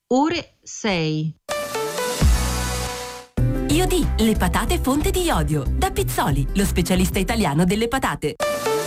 ore 6. Iodì, le patate fonte di iodio. Da Pizzoli, lo specialista italiano delle patate.